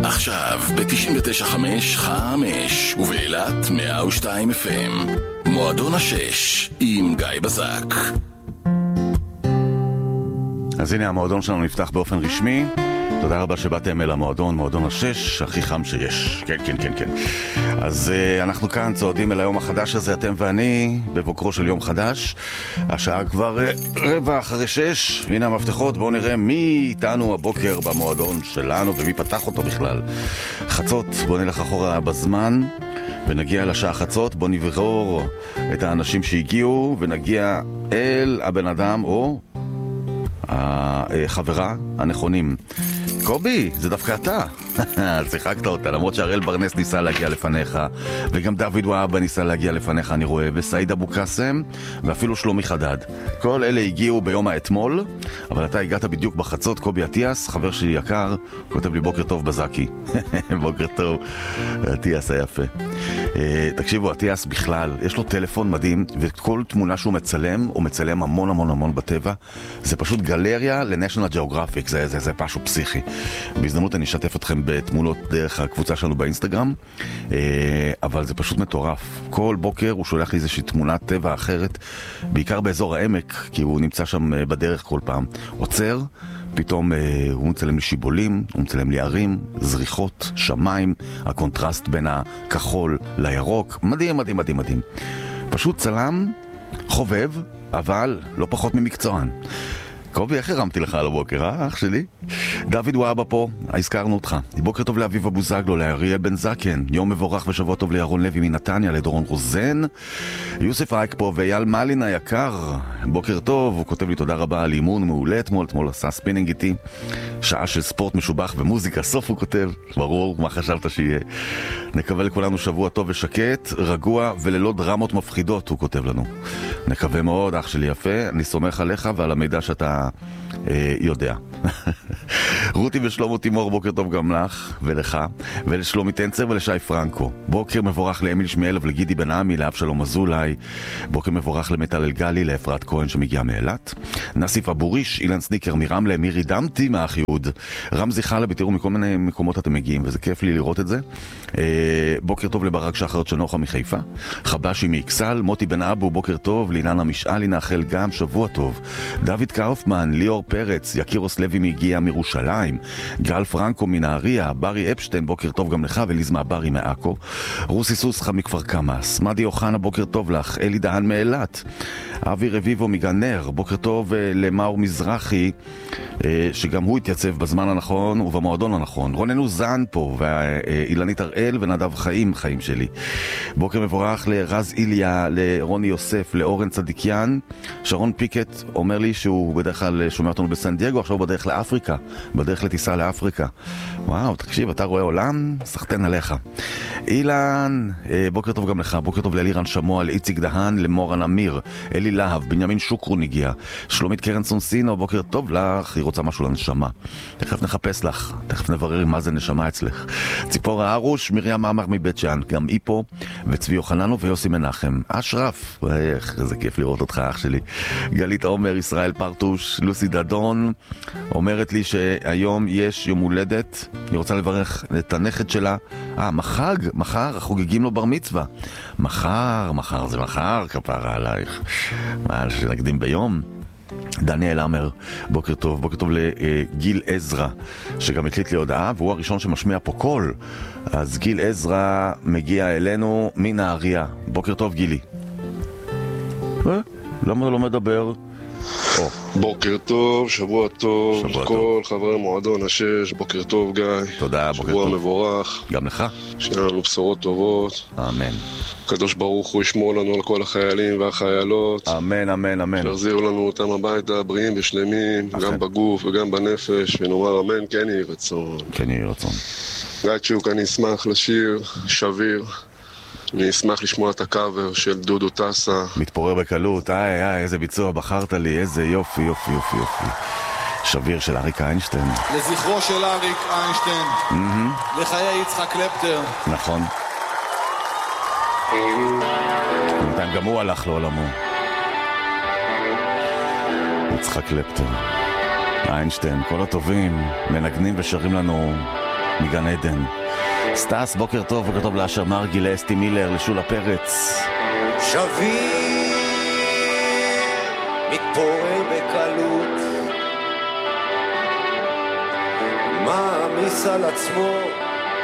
עכשיו ב-99.5 ובאילת 102 FM. מועדון השש עם גיא בזק. אז הנה המועדון שלנו נפתח באופן רשמי. תודה רבה שבאתם אל המועדון, מועדון השש, הכי חם שיש. כן, כן, כן, כן. אז אנחנו כאן צועדים אל היום החדש הזה, אתם ואני, בבוקרו של יום חדש. השעה כבר 5:45, הנה המפתחות, בואו נראה מי איתנו הבוקר במועדון שלנו ומי פתח אותו בכלל. חצות, בואו נלך אחורה בזמן ונגיע לשעה חצות, בואו נברור את האנשים שהגיעו ונגיע אל הבן אדם או החברה הנכונים. קובי, זה דווקא אתה. שיחקת אותה, למרות שהראל ברנס ניסה להגיע לפניך, וגם דוד וואבה ניסה להגיע לפניך, אני רואה, וסעיד אבו קסם, ואפילו שלומי חדד. כל אלה הגיעו ביום האתמול, אבל אתה הגעת בדיוק בחצות. קובי אטיאס, חבר שלי יקר, כותב לי בוקר טוב בזקי. בוקר טוב, אטיאס היפה. תקשיבו, אטיאס בכלל, יש לו טלפון מדהים, וכל תמונה שהוא מצלם, הוא מצלם המון המון המון בטבע. זה פשוט גלריה לנשיונל ג'אוגרפיק, זה פשוט פסיכי. בהזדמנות אני אשתף אתכם בתמונות דרך הקבוצה שלנו באינסטגרם, אבל זה פשוט מטורף. כל בוקר הוא שולח לי איזושהי תמונת טבע אחרת, בעיקר באזור העמק, כי הוא נמצא שם בדרך כל פעם. עוצר, פתאום הוא מצלם לי שיבולים, הוא מצלם לי ערים, זריחות, שמיים, הקונטרסט בין הכחול לירוק. מדהים, מדהים, מדהים, מדהים. פשוט צלם, חובב, אבל לא פחות ממקצוען. קובי, איך הרמתי לך על הבוקר, אח שלי? דוד וואבה פה, הזכרנו אותך. בוקר טוב לאביב אבו זגלו, לאריאל בן זקן, יום מבורך ושבוע טוב לירון לוי מנתניה, לדורון רוזן, יוסף אייק פה ואייל מלין היקר, בוקר טוב, הוא כותב לי תודה רבה על אימון מעולה אתמול עשה ספינינג איתי, שעה של ספורט משובח ומוזיקה, סוף הוא כותב, ברור, מה חשבת שיהיה. נקווה לכולנו שבוע טוב ושקט, רגוע וללא דרמות מפחידות, הוא כותב לנו. נקווה מאוד, אח שלי יפה, אני סומך עליך ועל המידע שאתה יודע. רותי ושלמה תימור, בוקר טוב גם לך ולך ולשלומי טנצר ולשי פרנקו. בוקר מבורך לאמיל שמיאל ולגידי בן עמי, לאבשלום אזולאי. בוקר מבורך למטל אלגלי, לאפרת כהן שמגיע מאילת, נסיף אבוריש, אילן סניקר מרמלה, מירי דמתי מהחיוד, רמזי חלבי, תראו מכל מיני מקומות אתם מגיעים וזה כיף לי לראות את זה. בוקר טוב לברק שחר צ'נוחה מחיפה, חבשי מאקסל, מוטי בן אבו, בוקר טוב, ליננה משאלי נאחל גם שבוע טוב, דוד קאופמן, ליאור פרץ, יקירוס לוי מגיע מירושלים, גל פרנקו מנהריה, ברי אפשטיין, בוקר טוב גם לך, וליזמה ברי מאקו, רוסי סוסחה מכפר קמא, סמדי אוחנה, בוקר טוב לך, אלי דהן מאילת, אבי רביבו מגנר, בוקר טוב למאור מזרחי, שגם הוא התייצב בזמן הנכון ובמועדון הנכון, רוננו זן פה, ואילנית הראל ונדב חיים שלי. בוקר מבורך לרז איליה, לרוני יוסף, לאורן צדיקיאן. שרון פיקט אומר לי שהוא בדרך כלל שומע אותנו בסן דייגו, עכשיו הוא בדרך לאפריקה, בדרך לטיסה לאפריקה. וואו, תקשיב, אתה רואה עולם, סחטן עליך. אילן, בוקר טוב גם לך, בוקר טוב לאלירן שמוע, לאיציק דהן, למורן אמיר, אלי להב, בנימין שוקרון הגיע, שלומית קרן סונסינו, בוקר טוב לך, היא רוצה משהו לנשמה. תכף נחפש לך, תכף נברר מה זה נשמה אצלך. ציפור הארוש, מרים מאמר מבית שאן, גם היא פה, וצבי יוחננו ויוסי מנחם. אשרף, איזה כיף לראות אותך אח שלי. גלית עומר, ישראל פרטוש, לוסי דדון, אומרת לי שהיום יש יום הולדת, היא רוצה לברך את הנכד שלה. מחר, חוגגים לו בר מצווה. מחר, זה מחר, כפרה עלייך. מה, שנקדים ביום? דניאל אמר, בוקר טוב לגיל עזרא, שגם הקליט לי הודעה, והוא הראשון שמשמיע פה קול. אז גיל עזרא מגיע אלינו מנהריה. בוקר טוב גילי. למה לא מדבר? בוקר טוב, שבוע טוב, כל חברי מועדון השש, בוקר טוב גיא. תודה, בוקר טוב. שבוע מבורך. גם לך. שיהיה לנו בשורות טובות. אמן. הקדוש ברוך הוא ישמור לנו על כל החיילים והחיילות. אמן, אמן, אמן. שיחזירו לנו אותם הביתה בריאים ושלמים, גם בגוף וגם בנפש, ונאמר אמן, כן יהי רצון. כן יהי רצון. גיא צ'וק, אני אשמח לשיר שביר. אני אשמח לשמוע את הקאבר של דודו טסה. מתפורר בקלות, איזה ביצוע בחרת לי, איזה יופי. שביר של אריק איינשטיין. לזכרו של אריק איינשטיין. לחיי יצחק קלפטר. נכון. בינתיים גם הוא הלך לעולמו. יצחק קלפטר, איינשטיין, כל הטובים מנגנים ושרים לנו מגן עדן. סטס, בוקר טוב, בוקר טוב לאשר מרגי, לאסתי מילר, לשולה פרץ. שביר מתפורר בקלות, מעמיס על עצמו